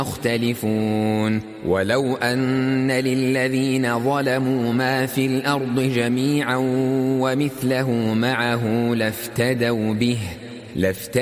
يختلفون ولو أن للذين ظلموا ما في الأرض جميعا ومثله معه لافتدوا به